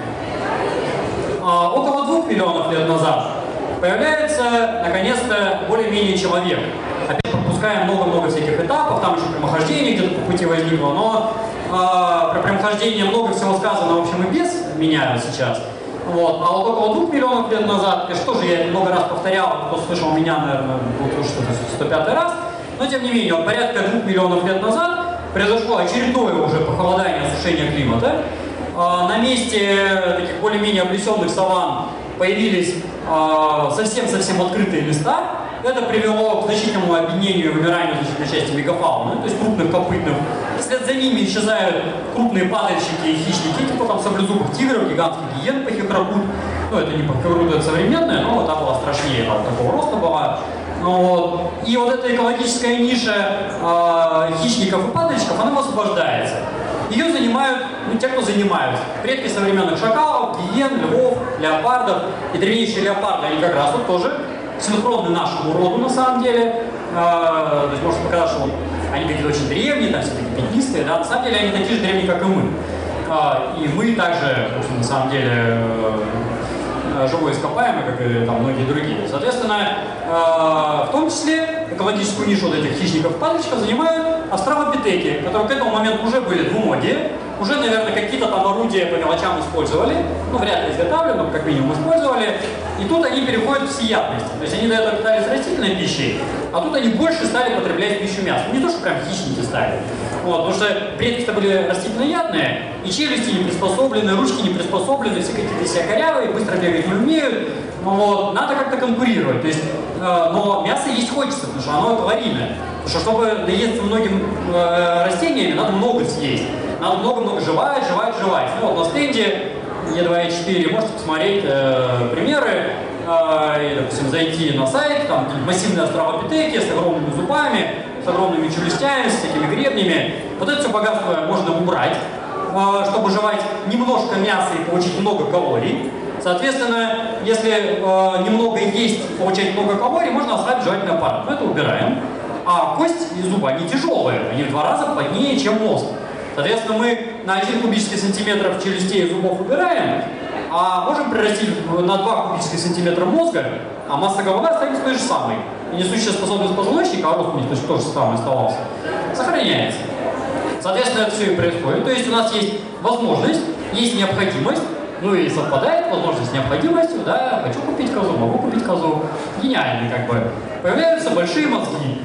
А, около двух миллионов лет назад появляется, наконец-то, более-менее человек. Опять пропускаем много-много всяких этапов, там еще прямохождение где-то по пути возникло, но э, про прямохождение много всего сказано, в общем, и без меня сейчас. Вот. А вот около двух миллионов лет назад, и что же я много раз повторял, кто слышал меня, наверное, будет что-то сто пятый раз, но тем не менее, вот порядка двух миллионов лет назад произошло очередное уже похолодание, осушение климата. Э, на месте таких более-менее облесенных саванн появились совсем-совсем э, открытые места. Это привело к значительному объединению и вымиранию значительной части мегафауны, то есть крупных копытных. Вслед за ними исчезают крупные падальщики и хищники, типа там саблезубых тигров, гигантских гиен пахикрокут. Ну, это не пахикрокут, это современная, но вот та была страшнее, там такого роста была. Ну, вот. И вот эта экологическая ниша э, хищников и падальщиков, она освобождается. Ее занимают, ну, те, кто занимаются. Предки современных шакалов, гиен, львов, леопардов. И древнейшие леопарды, они как раз вот тоже синхронны нашему роду, на самом деле. Э, то есть можно показать, что вот, они какие-то очень древние, там все такие пятнистые, да, на самом деле они такие же древние, как и мы. Э, и мы также, в общем, на самом деле, э, живой ископаемый, как и там многие другие. Соответственно, э, в том числе экологическую нишу вот этих хищников-падальщиков занимают австралопитеки, которые к этому моменту уже были двуногие, уже, наверное, какие-то там орудия по мелочам использовали, ну, вряд ли изготавливали, но как минимум использовали. И тут они переходят в всеядность. То есть они до этого питались растительной пищей, а тут они больше стали потреблять в пищу мясо. Не то, что прям хищники стали. Вот, потому что предки-то были растительноядные, и челюсти не приспособлены, ручки не приспособлены, все какие-то все корявые, быстро бегать не умеют. Ну, вот, надо как-то конкурировать. То есть, э, но мясо есть хочется, потому что оно калорийное. Потому что чтобы доесться многим э, растениями, надо много съесть. Надо много-много жевать, жевать, жевать. Ну, вот на стенде Е два Е четыре можете посмотреть э, примеры, э, и, допустим, зайти на сайт, там массивные австралопитеки с огромными зубами, с огромными челюстями, с такими гребнями. Вот это все богатство можно убрать, э, чтобы жевать немножко мяса и получить много калорий. Соответственно, если э, немного есть, получать много калорий, можно ослабить жевательный аппарат. Мы это убираем. А кость и зубы, они тяжелые, они в два раза плотнее, чем мозг. Соответственно, мы на один кубический сантиметр челюстей и зубов убираем, а можем прирастить на два кубических сантиметра мозга, а масса головы останется той же самой. И несущая способность позвоночника, а рост у них точно тоже самый оставался, сохраняется. Соответственно, это все и происходит. То есть у нас есть возможность, есть необходимость, ну и совпадает возможность с необходимостью, да, хочу купить козу, могу купить козу. Гениально, как бы. Появляются большие мозги.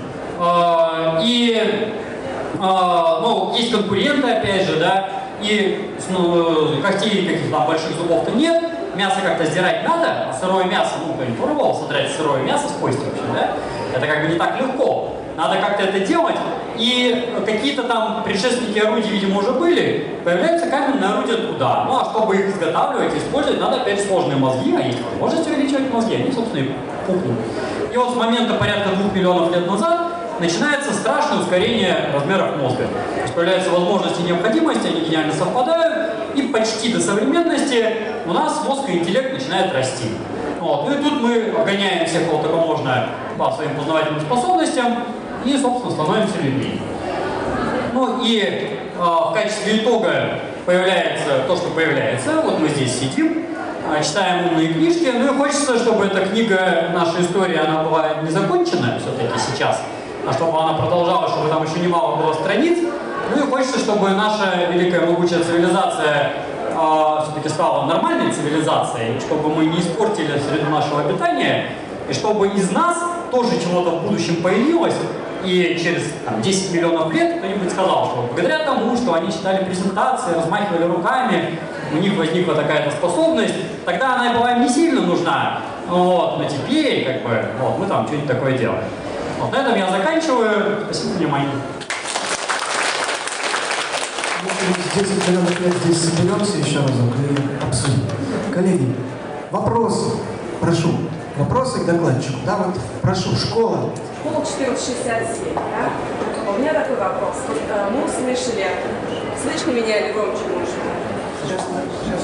И Uh, ну, есть конкуренты, опять же, да, и ну, когтей каких-то там больших зубов-то нет, мясо как-то сдирать надо, а сырое мясо, ну, кто-нибудь пробовал содрать сырое мясо с кости вообще, да, это как бы не так легко, надо как-то это делать, и какие-то там предшественники орудий, видимо, уже были, появляются каменные орудия туда, ну, а чтобы их изготавливать, использовать, надо опять сложные мозги, а есть возможность увеличивать мозги, они, собственно, и пухнут. И вот с момента порядка двух миллионов лет назад начинается страшное ускорение размеров мозга. То есть появляются возможности и необходимости, они гениально совпадают, и почти до современности у нас мозг и интеллект начинают расти. Вот. Ну и тут мы обгоняем всех, кого только можно, по своим познавательным способностям, и, собственно, становимся людьми. Ну и э, в качестве итога появляется то, что появляется. Вот мы здесь сидим, э, читаем умные книжки. Ну и хочется, чтобы эта книга, наша история, она была не закончена все-таки сейчас, а чтобы она продолжалась, чтобы там еще немало было страниц. Ну и хочется, чтобы наша великая могучая цивилизация э, все-таки стала нормальной цивилизацией, чтобы мы не испортили среду нашего обитания, и чтобы из нас тоже чего-то в будущем появилось. И через там, десять миллионов лет кто-нибудь сказал, что благодаря тому, что они читали презентации, размахивали руками, у них возникла такая-то способность, тогда она была им не сильно нужна. Вот, но теперь, как бы, вот, мы там что-нибудь такое делаем. Вот, на этом я заканчиваю. Спасибо за внимание. Через десять миллионов лет здесь соберемся еще разок и обсудим. Коллеги, вопросы, прошу. Вопросы к докладчику. Да, вот, прошу, школа. Школа четыреста шестьдесят семь, да? У меня такой вопрос. Мы услышали, слышно меня или громче можно?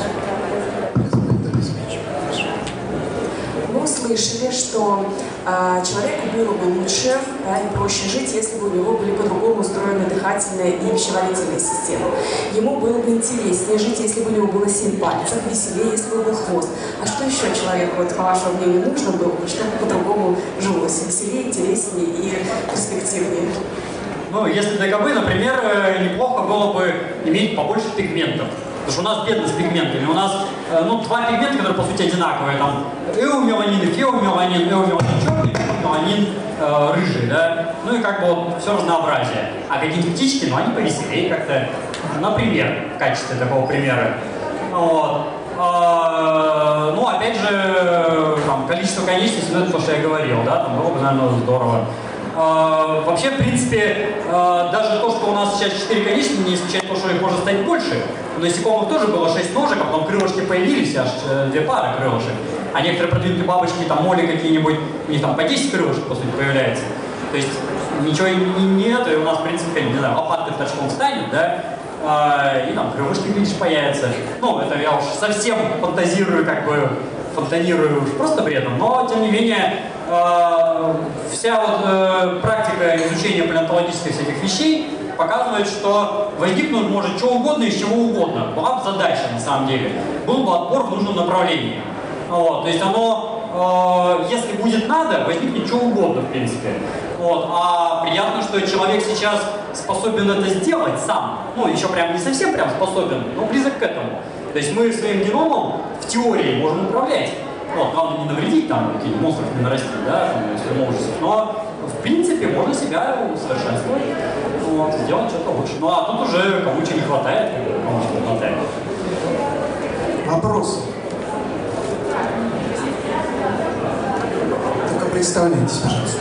Мы услышали, что э, человеку было бы лучше, да, и проще жить, если бы у него были по-другому устроены дыхательная и пищеварительная система. Ему было бы интереснее жить, если бы у него было семь пальцев, веселее, если бы был хвост. А что еще человеку, вот, по вашему мнению, нужно было бы, чтобы по-другому жилось? Веселее, интереснее и перспективнее? Ну, если ДКБ, например, неплохо было бы иметь побольше пигментов. Потому что у нас бедно с пигментами. У нас ну, два пигмента, которые по сути одинаковые. Там эумеланин и феомеланин. Эумеланин черный, феомеланин э, рыжий, да. Ну и как бы вот все разнообразие. А какие-то птички, ну они повеселее как-то. Например, в качестве такого примера. Вот. А, ну, опять же, там, количество конечностей, ну это то, что я говорил, да, там было бы, наверное, здорово. Uh, вообще, в принципе, uh, даже то, что у нас сейчас четыре конечности, не исключает то, что их может стать больше. У насекомых тоже было шесть ножек, а потом крылышки появились, аж uh, две пары крылышек. А некоторые продвинутые бабочки, там, моли какие-нибудь, у них там по десять крылышек, по сути, появляется. То есть ничего не, нет, и у нас, в принципе, не знаю, лопатка торчком встанет, да, uh, и там крылышки, видишь, появятся. Ну, это я уж совсем фантазирую, как бы, фонтанирую уж просто бредом, но, тем не менее, э, вся вот э, практика изучения палеонтологических всяких вещей показывает, что возникнуть может что угодно из чего угодно. Была бы задача, на самом деле. Был бы отбор в нужном направлении. Вот, то есть оно, э, если будет надо, возникнет что угодно, в принципе. Вот, а приятно, что человек сейчас способен это сделать сам. Ну, еще прям не совсем прям способен, но близок к этому. То есть мы своим геномом в теории можем управлять. Вот, главное не навредить, там, какие-нибудь монстров не нарастить, да, там, если ужасов. Но, в принципе, можно себя усовершенствовать, вот, сделать что-то лучше. Ну, а тут уже кому чего не хватает, кому чего не хватает. Вопросы? Только представляйтесь, пожалуйста.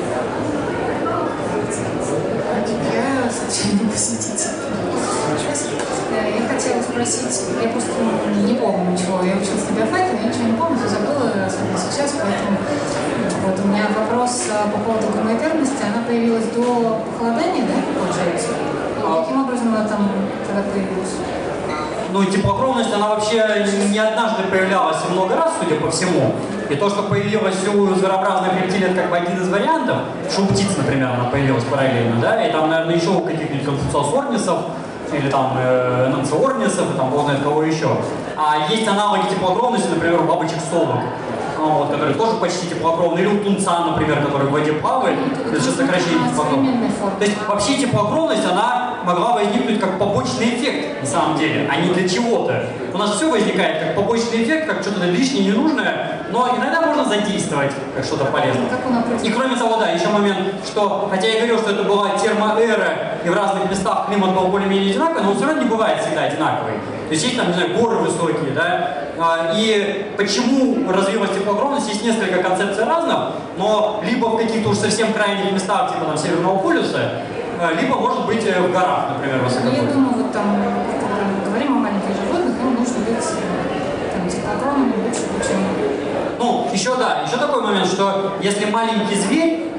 Я случайный посетитель. Я хотела спросить, я просто не помню ничего, я училась на биофаке, но я ничего не помню, все забыла, особенно сейчас, поэтому вот у меня вопрос по поводу гомоэтерности, она появилась до похолодания, да, получается? И каким образом она там тогда появилась? Ну, теплокровность, она вообще не однажды появлялась и много раз, судя по всему. И то, что появилось у зверообразных рептилий, это как бы один из вариантов. Что у птиц, например, она появилась параллельно, да, и там, наверное, еще у каких-нибудь конфуциосорнисов, или там э, нанциорнисов, и там бог знает кого еще. А есть аналоги теплокровности, например, у бабочек-совок, вот, которые тоже почти теплокровные, или у тунца, например, который в воде плавает, это же сокращение теплокровности. То есть вообще теплокровность, она могла возникнуть как побочный эффект, на самом деле, а не для чего-то. У нас все возникает как побочный эффект, как что-то лишнее, ненужное, но иногда можно задействовать как что-то полезное. И кроме того, да, еще момент, что, хотя я говорил, что это была термоэра, и в разных местах климат был более-менее одинаковый, но он все равно не бывает всегда одинаковый. То есть есть там, не знаю, горы высокие, да, и почему развилась теплокровность, есть несколько концепций разных, но либо в каких-то уж совсем крайних местах, типа там Северного полюса, либо, может быть, в горах, например, в высокогорье. Я думаю, вот там, когда мы говорим о маленьких животных, им нужно быть там, теплокровными лучше, чем... Ну, еще да, еще такой момент, что если маленький зверь,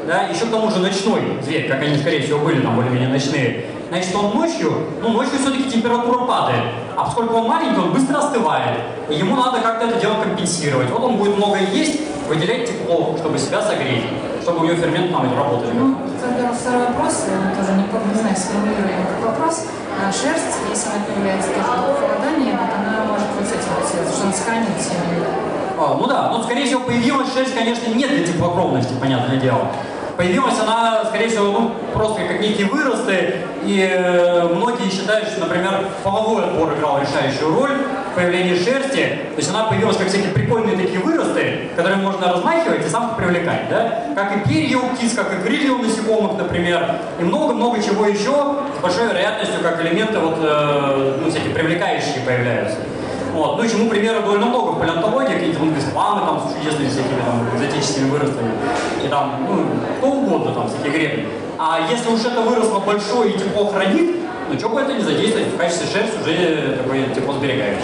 да, еще к тому же ночной зверь, как они, скорее всего, были там более-менее ночные, значит, он ночью, ну, ночью все-таки температура падает, а поскольку он маленький, он быстро остывает, и ему надо как-то это дело компенсировать. Вот он будет много есть, выделять тепло, чтобы себя согреть, чтобы у него ферменты там работали. Ну, тогда второй вопрос, я тоже не, помню, не знаю, сформулирую как вопрос. А шерсть, если она появляется тоже в холодании, вот она может вот с этим вот, что он сканет всеми. А, ну да, ну, скорее всего, появилась шерсть, конечно, нет для теплокровности, понятное дело. Появилась она, скорее всего, ну, просто как некие выросты, и э, многие считают, что, например, половой отбор играл решающую роль в появлении шерсти. То есть она появилась как всякие прикольные такие выросты, которые можно размахивать и самых привлекать, да? Как и перья у птиц, как и крылья у насекомых, например, и много-много чего еще с большой вероятностью, как элементы вот, э, ну, всякие привлекающие появляются. Вот. Ну и чему примеры довольно много в палеонтологии, какие-то вон беспланы там с чудесными всякими там экзотическими выростами, и там, ну, кто угодно там, всякие гребни. А если уж это выросло большое и тепло хранит, ну что бы это не задействовать в качестве шерсти уже такой теплосберегающий.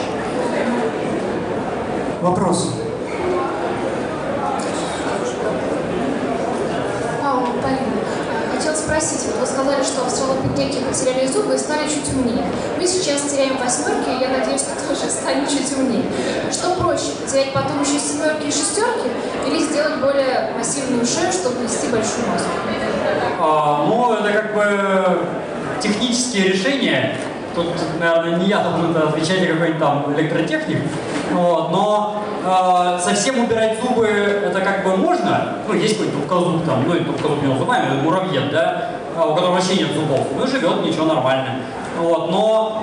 Вопрос. А, Полина, хотела спросить, вот вы сказали, что австралопитеки потеряли зубы и стали чуть умнее. Мы сейчас теряем восьмерки, и я надеюсь, что тоже станем чуть умнее. Что проще, потерять потом еще семерки и шестерки, или сделать более массивную шею, чтобы нести большой мозг? А, ну, это как бы технические решения. Тут, наверное, не я должен это отвечать, а какой-нибудь там электротехник. Вот, но э, совсем убирать зубы это как бы можно. Ну, есть какой-то трубкозуб там, ну, трубкозуб не зубами, это муравьед, да, у которого вообще нет зубов. Ну, и живет, ничего, нормально. Вот, но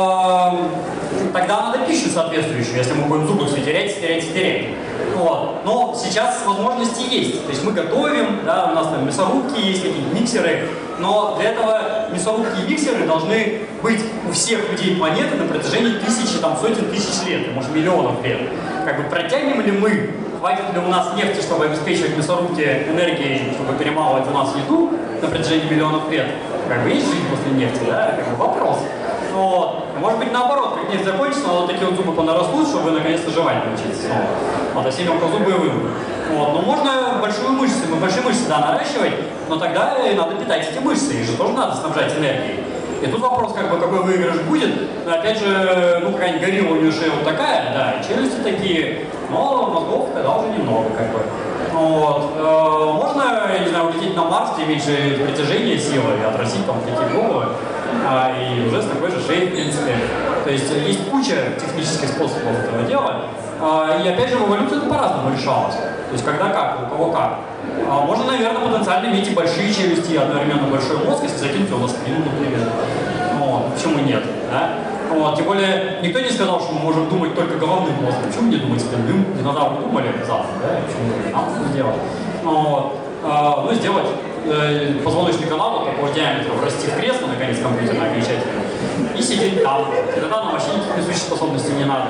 э, тогда надо пищу соответствующую, если мы будем зубы все терять, терять, терять. Вот. Но сейчас возможности есть. То есть мы готовим, да, у нас там мясорубки есть, какие-то миксеры, но для этого мясорубки и миксеры должны быть у всех людей планеты на протяжении тысячи, там, сотен тысяч лет, может, миллионов лет. Как бы протянем ли мы, хватит ли у нас нефти, чтобы обеспечивать мясорубки энергией, чтобы перемалывать у нас еду на протяжении миллионов лет? Как бы есть жизнь после нефти, да? Как бы вопрос. Вот. Может быть, наоборот, как нефть закончится, но вот такие вот зубы понарастут, чтобы вы наконец-то жевать научиться снова. Вот, а все мелкозубые вымрут. Вот. Но можно большую мышцу, мы большие мышцы, да, наращивать, но тогда и надо питать эти мышцы, их же тоже надо снабжать энергией. И тут вопрос, как бы, какой выигрыш будет. Но, опять же, ну, какая-нибудь горилла, у нее шея вот такая, да, и челюсти такие, но мозгов тогда уже немного, как бы. Вот. Э, можно, я не знаю, улететь на Марс, где меньше притяжения силы, и отрастить там такие головы, а, и уже с такой же шеей, в принципе. То есть есть куча технических способов этого дела. А, и опять же, в эволюции это по-разному решалось. То есть когда как, у кого как. А, можно, наверное, потенциально иметь и большие челюсти, и одновременно большой мозг, если закинуть его на спину, например. Вот. Почему нет? Да? Вот. Тем более, никто не сказал, что мы можем думать только головным мозгом. Почему не думать спинным? Динозавры думали завтра, да? Почему нам это сделать? Вот. А, ну, сделать э, позвоночный канал вот такого диаметра, врасти в кресло, наконец, компьютерное окончательно, и сидеть там. И тогда нам вообще никаких несущих способностей не надо.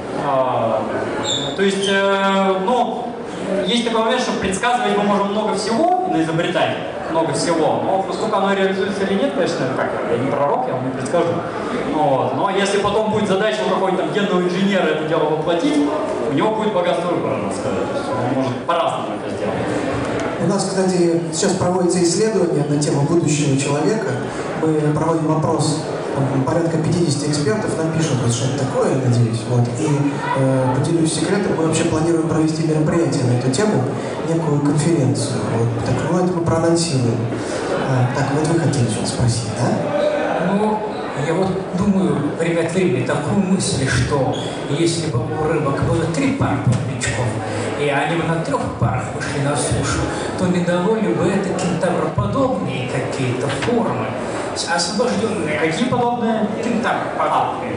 А, то есть, э, ну, есть такой момент, что предсказывать мы можем много всего, изобретать много всего, но насколько оно реализуется или нет, конечно, как, я не пророк, я вам не предскажу. Вот. Но если потом будет задача у какого-нибудь там генного инженера это дело воплотить, у него будет богатство выбора, надо сказать. То есть он может по-разному это сделать. У нас, кстати, сейчас проводится исследование на тему будущего человека. Мы проводим опрос, там, порядка пятидесяти экспертов нам пишут, вот, что это такое, я надеюсь. Вот. И э, поделюсь секретом, мы вообще планируем провести мероприятие на эту тему, некую конференцию. Вот. Так, ну, это мы проанонсируем. А, так, вот вы хотели что-то спросить, да? Ну, я вот думаю, время от времени такую мысль, что если бы у рыбок было три пары плавничков, и они бы на трех парах вышли на сушу, то не довольны бы это кентавроподобные какие-то формы, освобожденные. Какие подобные? Кентавроподобные.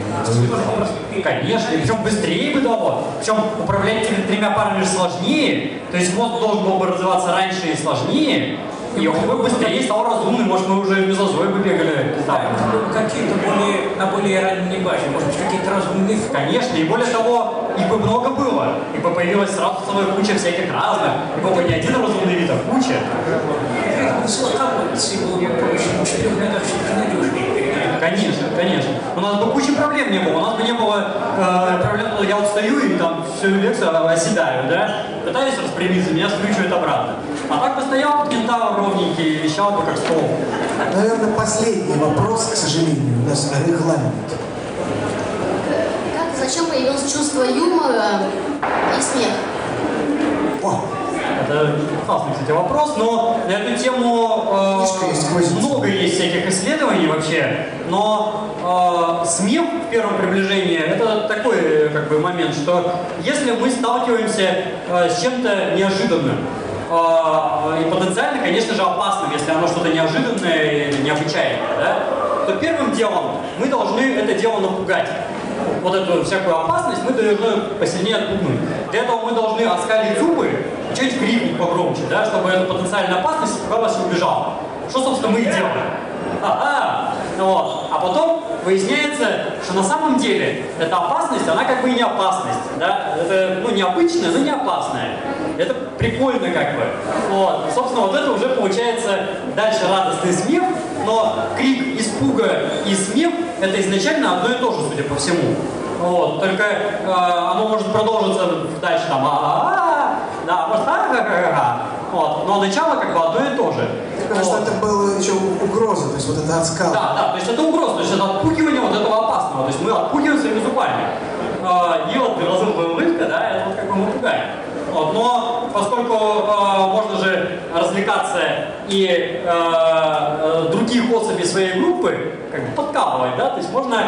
Конечно, и причем быстрее бы дало. Причем управлять этими тремя парами же сложнее. То есть мозг должен был бы развиваться раньше и сложнее. И он бы быстрее стал разумным, может, мы уже в мезозой бы бегали. Да, какие-то более, на более ранней базе, может быть, какие-то разумные формы. Конечно, и более того, их бы много было. И бы появилась сразу целая куча всяких разных. И бы не один разумный вид, а куча. Сладководцы было бы проще, потому что трех ногах все-таки надежнее. Конечно, конечно. У нас бы кучи проблем не было. У нас бы не было э, проблем, я вот стою и там всю лекцию оседаю, да? Пытаюсь распрямиться, меня скручивает обратно. А так бы стоял кентавр ровненький и вещал бы как стол. Наверное, последний вопрос, к сожалению, у нас регламент. Как, зачем появилось чувство юмора и смех? О, Это классный, кстати, вопрос, но на эту тему э, Книжка есть, возьмите. много есть всяких исследований вообще, но э, смех в первом приближении это такой э, как бы момент, что если мы сталкиваемся э, с чем-то неожиданным, э, и потенциально, конечно же, опасным, если оно что-то неожиданное и необычайное, да, то первым делом мы должны это дело напугать. Вот эту всякую опасность мы должны посильнее отпугнуть. Для этого мы должны оскалить зубы и что-нибудь крикнуть погромче, да, чтобы эта потенциальная опасность испугалась и убежала. Что, собственно, мы и делаем. А-а! Вот. А потом выясняется, что на самом деле эта опасность, она как бы и не опасность. Да? Это ну, необычная, но не опасная. Это прикольно как бы. Вот. Собственно, вот это уже получается дальше радостный смех, но крик испуга и смех это изначально одно и то же, судя по всему. Вот. Только э, оно может продолжиться дальше там а-а-а, да, может а-ха-ха-ха. Вот. Но начало как бы одно и то же. потому что это была еще угроза, то есть вот это отскал. Да, да, то есть это угроза, то есть это отпугивание вот этого опасного. То есть мы отпугиваем своими зубами. Э, и вот разумная улыбка, да, это вот как бы мы пугаем. Вот, но поскольку э, можно же развлекаться и э, э, других особей своей группы как бы подкалывать, да, то есть можно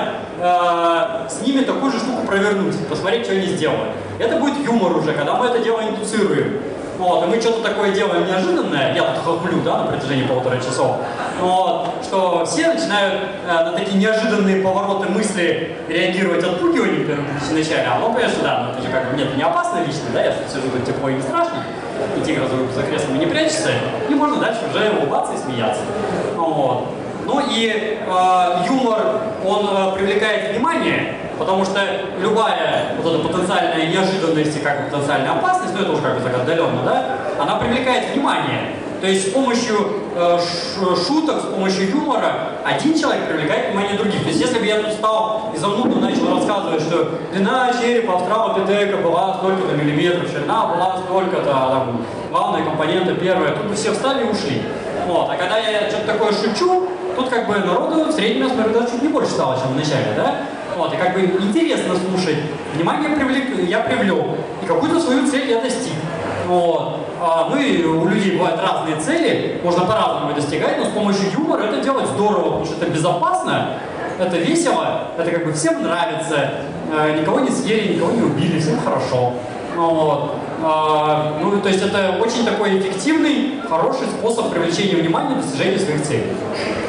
э, с ними такую же штуку провернуть, посмотреть, что они сделают. Это будет юмор уже, когда мы это дело индуцируем. Вот, и мы что-то такое делаем неожиданное, я тут хохмлю, да, на протяжении полутора часов, вот, что все начинают э, на такие неожиданные повороты мысли реагировать отпугиванием вначале, а ну, конечно, да, но это же как бы, нет, не опасно лично, да, я сижу тут тепло и не страшно, и тигр за креслом не прячется, и можно дальше уже улыбаться и смеяться. Вот. Ну и э, юмор, он э, привлекает внимание, потому что любая вот эта потенциальная неожиданность и как бы потенциальная опасность, ну это уже как бы так отдаленно, да, она привлекает внимание. То есть с помощью э, шуток, с помощью юмора один человек привлекает внимание других. То есть если бы я тут стал и занудно начал рассказывать, что длина черепа австралопитека была столько-то миллиметров, ширина была столько-то, там, главная компонента первая, тут бы все встали и ушли. Вот. А когда я что-то такое шучу, тут как бы народу в среднем, я смотрю, даже чуть не больше стало, чем в начале, да? Вот, и как бы интересно слушать, внимание привлек, я привлек, и какую-то свою цель я достиг. Вот. А, ну и у людей бывают разные цели, можно по-разному достигать, но с помощью юмора это делать здорово, потому что это безопасно, это весело, это как бы всем нравится, э, никого не съели, никого не убили, всем хорошо. Вот. А, ну, то есть это очень такой эффективный, хороший способ привлечения внимания и достижения своих целей.